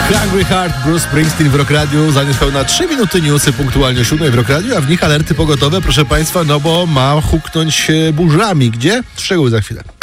Hungry Heart, Bruce Springsteen w Rock Radiu. Za niespełna 3 minuty newsy punktualnie o 7 w Rock Radiu, a w nich alerty pogotowe, proszę Państwa, no bo ma huknąć burzami. Gdzie? Szczegóły za chwilę.